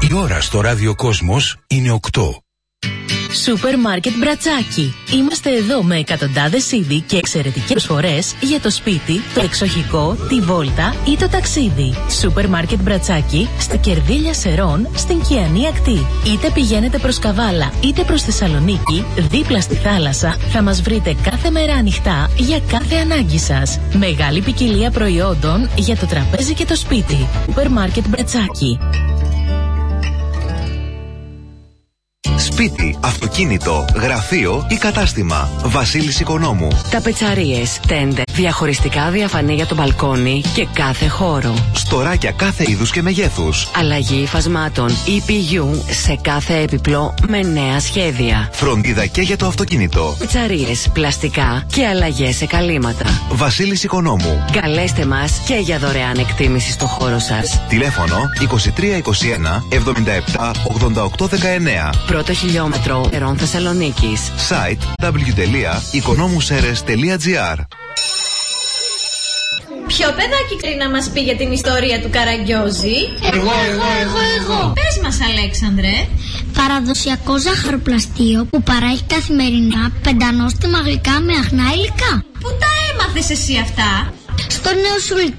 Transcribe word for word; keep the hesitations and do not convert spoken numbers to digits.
Η ώρα στο Ράδιο Κόσμος είναι οκτώ. Σούπερ Μάρκετ Μπρατσάκι. Είμαστε εδώ με εκατοντάδες είδη και εξαιρετικές προσφορές για το σπίτι, το εξοχικό, τη βόλτα ή το ταξίδι. Σούπερ Μάρκετ Μπρατσάκι στη Κερδίλια Σερών, στην Κιανή Ακτή. Είτε πηγαίνετε προς Καβάλα είτε προς Θεσσαλονίκη, δίπλα στη θάλασσα, θα μας βρείτε κάθε μέρα ανοιχτά για κάθε ανάγκη σας. Μεγάλη ποικιλία προϊόντων για το τραπέζι και το σπίτι. Σούπερ Μάρκετ Μπρατσάκι. Σπίτι, αυτοκίνητο, γραφείο ή κατάστημα. Βασίλης Οικονόμου. Ταπετσαρίες, τέντε, διαχωριστικά διαφανή για το μπαλκόνι και κάθε χώρο. Στοράκια κάθε είδους και μεγέθους. Αλλαγή υφασμάτων ι πι γιου σε κάθε έπιπλο με νέα σχέδια. Φροντίδα και για το αυτοκίνητο. Ταπετσαρίες, πλαστικά και αλλαγές σε καλύματα. Βασίλης Οικονόμου. Καλέστε μας και για δωρεάν εκτίμηση στο χώρο σας. Τηλέφωνο είκοσι τρία είκοσι ένα εβδομήντα επτά ογδόντα οκτώ δεκαεννέα. Πρώτο χιλιόμετρο Ερών Θεσσαλονίκης. Site double-u double-u double-u τελεία οικονόμουσέρες τελεία τζι άρ. Ποιο παιδάκι ξέρει να μας πει για την ιστορία του Καραγκιόζη? Εγώ, εγώ, εγώ, εγώ. Πες μας, Αλέξανδρε. Παραδοσιακό ζαχαροπλαστείο που παράγει καθημερινά πεντανόστιμα γλυκά με αχνά υλικά. Πού τα έμαθες εσύ αυτά? Στο νέο σου